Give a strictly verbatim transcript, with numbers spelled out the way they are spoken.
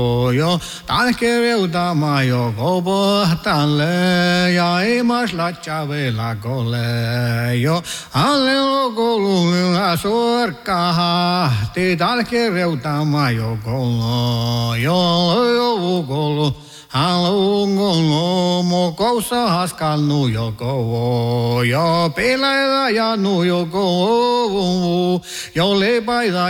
Yo, tan que veo tamayo, gobo tanle, ya imas la chave la gole, yo, ale lo golu a sorca, te tan que veo tamayo golo, yo, yo golo. Halo ngolo mo kausa haskal nu yo go yo pela ya nu yo go yo le bai